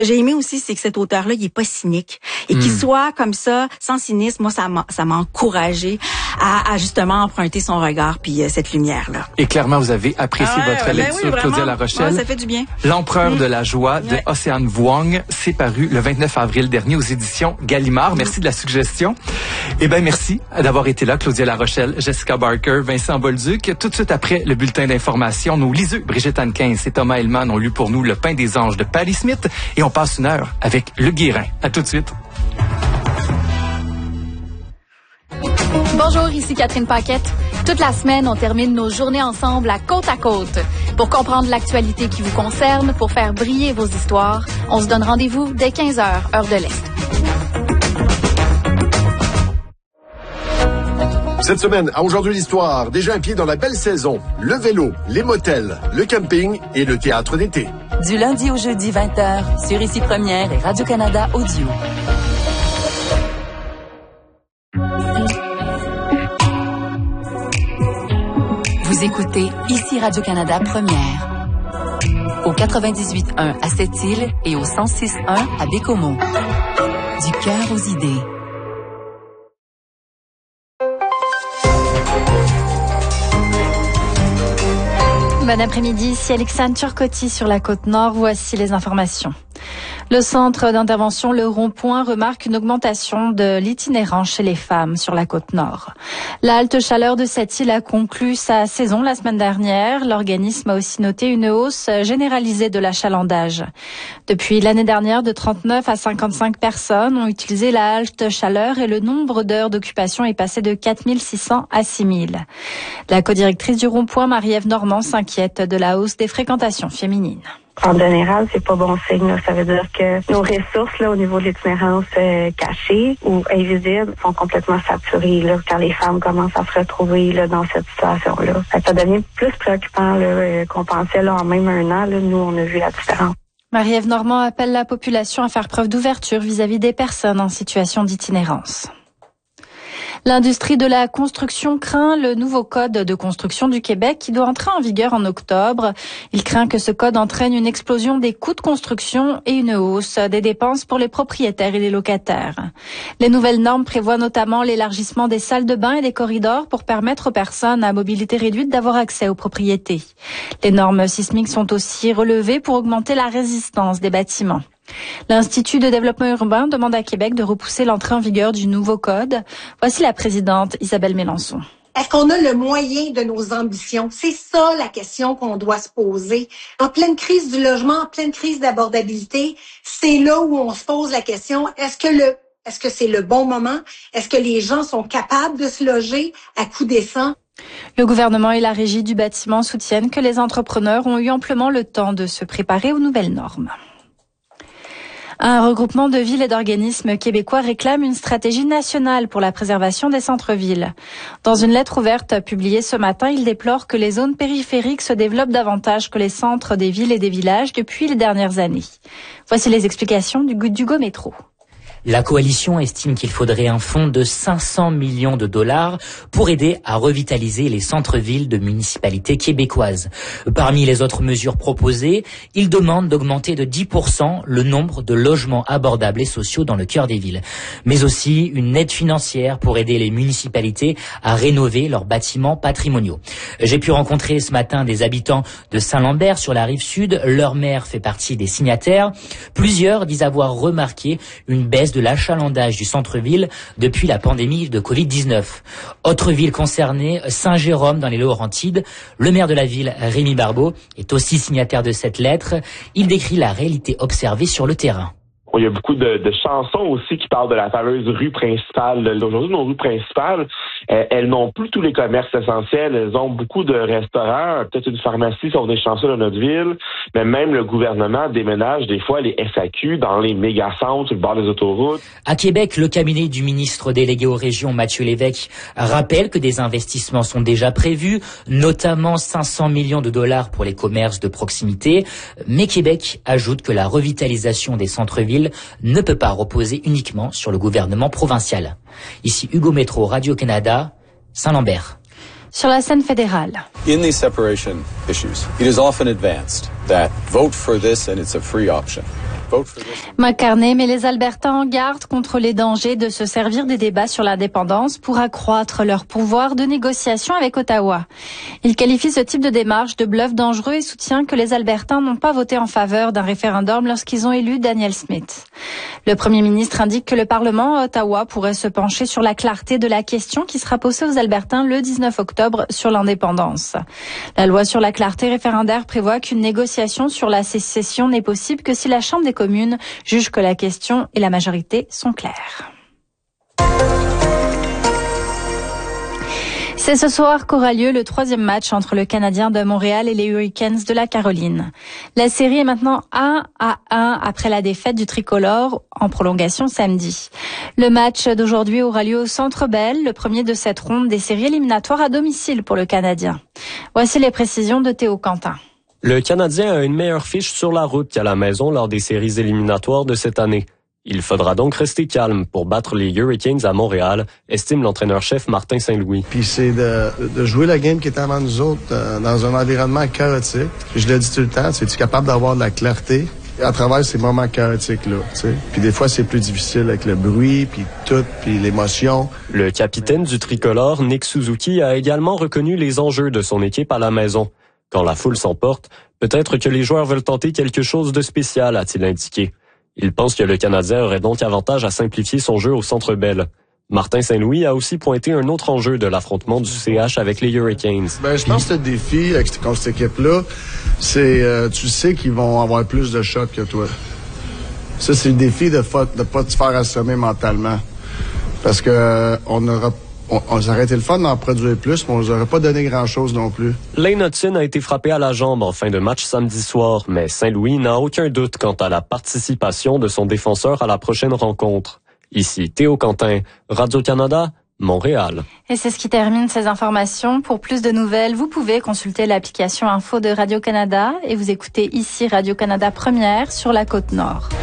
J'ai aimé aussi, c'est que cet auteur-là, il est pas cynique. Et qu'il soit comme ça, sans cynisme, moi, ça m'a encouragé à justement emprunter son regard puis cette lumière-là. Et clairement, vous avez apprécié votre lecture, Claudia La Rochelle. Ouais, ça fait du bien. L'Empereur de la joie de Océane Vuong, c'est paru le 29 avril dernier aux éditions Gallimard. Merci de la suggestion. Eh bien, merci d'avoir été là, Claudia La Rochelle, Jessica Barker, Vincent Bolduc. Tout de suite après le bulletin d'information, nos liseux, Brigitte Anquin et Thomas Hellman ont lu pour nous Le Pain des anges de Patti Smith et on passe une heure avec Le Guérin. À tout de suite. Bonjour, ici Catherine Paquette. Toute la semaine, on termine nos journées ensemble à côte. Pour comprendre l'actualité qui vous concerne, pour faire briller vos histoires, on se donne rendez-vous dès 15h, heure de l'Est. Cette semaine, à Aujourd'hui l'Histoire, déjà un pied dans la belle saison. Le vélo, les motels, le camping et le théâtre d'été. Du lundi au jeudi 20h, sur Ici Première et Radio-Canada Audio. Vous écoutez Ici Radio-Canada Première. Au 98.1 à Sept-Îles et au 106.1 à Bécomo. Du cœur aux idées. Bon après-midi, ici Alexandre Turcotti sur la Côte-Nord. Voici les informations. Le centre d'intervention Le Rond-Point remarque une augmentation de l'itinérance chez les femmes sur la Côte-Nord. La halte chaleur de Sept-Îles a conclu sa saison la semaine dernière. L'organisme a aussi noté une hausse généralisée de l'achalandage. Depuis l'année dernière, de 39 à 55 personnes ont utilisé la halte chaleur et le nombre d'heures d'occupation est passé de 4600 à 6000. La codirectrice du Rond-Point, Marie-Ève Normand, s'inquiète de la hausse des fréquentations féminines. En général, c'est pas bon signe. Là. Ça veut dire que nos ressources là, au niveau de l'itinérance cachée ou invisible sont complètement saturées là, quand les femmes commencent à se retrouver là, dans cette situation-là. Ça devient plus préoccupant là, qu'on pensait là, en même un an. Là, nous, on a vu la différence. Marie-Ève Normand appelle la population à faire preuve d'ouverture vis-à-vis des personnes en situation d'itinérance. L'industrie de la construction craint le nouveau code de construction du Québec qui doit entrer en vigueur en octobre. Il craint que ce code entraîne une explosion des coûts de construction et une hausse des dépenses pour les propriétaires et les locataires. Les nouvelles normes prévoient notamment l'élargissement des salles de bain et des corridors pour permettre aux personnes à mobilité réduite d'avoir accès aux propriétés. Les normes sismiques sont aussi relevées pour augmenter la résistance des bâtiments. L'Institut de développement urbain demande à Québec de repousser l'entrée en vigueur du nouveau code. Voici la présidente Isabelle Mélenchon. Est-ce qu'on a le moyen de nos ambitions? C'est ça la question qu'on doit se poser. En pleine crise du logement, en pleine crise d'abordabilité, c'est là où on se pose la question, est-ce que c'est le bon moment? Est-ce que les gens sont capables de se loger à coût décent? Le gouvernement et la régie du bâtiment soutiennent que les entrepreneurs ont eu amplement le temps de se préparer aux nouvelles normes. Un regroupement de villes et d'organismes québécois réclame une stratégie nationale pour la préservation des centres-villes. Dans une lettre ouverte publiée ce matin, il déplore que les zones périphériques se développent davantage que les centres des villes et des villages depuis les dernières années. Voici les explications d'Hugo Métro. La coalition estime qu'il faudrait un fonds de 500 millions de dollars pour aider à revitaliser les centres-villes de municipalités québécoises. Parmi les autres mesures proposées, il demande d'augmenter de 10% le nombre de logements abordables et sociaux dans le cœur des villes, mais aussi une aide financière pour aider les municipalités à rénover leurs bâtiments patrimoniaux. J'ai pu rencontrer ce matin des habitants de Saint-Lambert sur la rive sud. Leur maire fait partie des signataires. Plusieurs disent avoir remarqué une baisse de l'achalandage du centre-ville depuis la pandémie de Covid-19. Autre ville concernée, Saint-Jérôme dans les Laurentides. Le maire de la ville, Rémi Barbeau, est aussi signataire de cette lettre. Il décrit la réalité observée sur le terrain. Il y a beaucoup de chansons aussi qui parlent de la fameuse rue principale. Aujourd'hui, nos rues principales, elles n'ont plus tous les commerces essentiels. Elles ont beaucoup de restaurants, peut-être une pharmacie si on est chanceux dans notre ville. Mais même le gouvernement déménage des fois les SAQ dans les méga-centres, sur le bord des autoroutes. À Québec, le cabinet du ministre délégué aux régions, Mathieu Lévesque, rappelle que des investissements sont déjà prévus, notamment 500 millions de dollars pour les commerces de proximité. Mais Québec ajoute que la revitalisation des centres-villes ne peut pas reposer uniquement sur le gouvernement provincial. Ici Hugo Métro, Radio-Canada, Saint-Lambert. Sur la scène fédérale. In these separation issues, it is often advanced that vote for this and it's a free option. McCartney met les Albertains en garde contre les dangers de se servir des débats sur l'indépendance pour accroître leur pouvoir de négociation avec Ottawa. Il qualifie ce type de démarche de bluff dangereux et soutient que les Albertains n'ont pas voté en faveur d'un référendum lorsqu'ils ont élu Danielle Smith. Le Premier ministre indique que le Parlement à Ottawa pourrait se pencher sur la clarté de la question qui sera posée aux Albertains le 19 octobre sur l'indépendance. La loi sur la clarté référendaire prévoit qu'une négociation sur la sécession n'est possible que si la Chambre des communes juge que la question et la majorité sont claires. C'est ce soir qu'aura lieu le 3e match entre le Canadien de Montréal et les Hurricanes de la Caroline. La série est maintenant 1-1 après la défaite du tricolore en prolongation samedi. Le match d'aujourd'hui aura lieu au Centre Bell, le premier de cette ronde des séries éliminatoires à domicile pour le Canadien. Voici les précisions de Théo Quentin. Le Canadien a une meilleure fiche sur la route qu'à la maison lors des séries éliminatoires de cette année. Il faudra donc rester calme pour battre les Hurricanes à Montréal, estime l'entraîneur-chef Martin Saint-Louis. Puis c'est de jouer la game qui est avant nous autres dans un environnement chaotique. Je le dis tout le temps, es-tu capable d'avoir de la clarté à travers ces moments chaotiques-là, tu sais. Puis des fois, c'est plus difficile avec le bruit, puis tout, puis l'émotion. Le capitaine du tricolore, Nick Suzuki, a également reconnu les enjeux de son équipe à la maison. Quand la foule s'emporte, peut-être que les joueurs veulent tenter quelque chose de spécial, a-t-il indiqué. Il pense que le Canadien aurait donc avantage à simplifier son jeu au Centre Bell. Martin Saint-Louis a aussi pointé un autre enjeu de l'affrontement du CH avec les Hurricanes. Je pense que le défi contre cette équipe-là, c'est tu sais qu'ils vont avoir plus de chocs que toi. Ça, c'est le défi de pas te faire assommer mentalement. Parce que on aurait été le fun d'en produire plus, mais on nous aurait pas donné grand-chose non plus. Lane Hutson a été frappé à la jambe en fin de match samedi soir, mais Saint-Louis n'a aucun doute quant à la participation de son défenseur à la prochaine rencontre. Ici Théo Quentin, Radio-Canada, Montréal. Et c'est ce qui termine ces informations. Pour plus de nouvelles, vous pouvez consulter l'application Info de Radio-Canada et vous écoutez ici Radio-Canada Première sur la Côte-Nord.